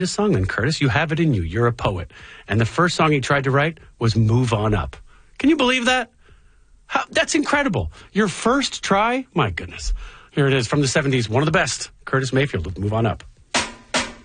This song then, Curtis, you have it in you. You're a poet. And the first song he tried to write was Move On Up. Can you believe that? That's incredible. Your first try? My goodness. Here it is from the 70s. One of the best. Curtis Mayfield with Move On Up.